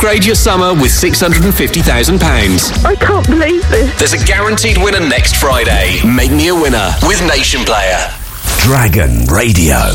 Upgrade your summer with £650,000. I can't believe this. There's a guaranteed winner next Friday. Make me a winner with Nation Player. Dragon Radio.